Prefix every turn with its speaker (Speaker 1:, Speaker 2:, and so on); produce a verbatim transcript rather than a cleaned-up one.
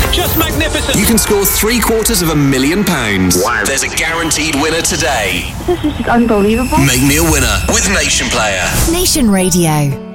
Speaker 1: Just magnificent.
Speaker 2: You can score three quarters of a million pounds. Wow. There's a guaranteed winner today.
Speaker 3: This is unbelievable.
Speaker 2: Make me a winner with Nation Player.
Speaker 4: Nation Radio.